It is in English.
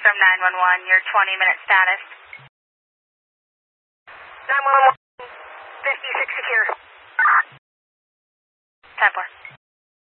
from 911, your 20-minute status. 911, 56 secure. 10-4.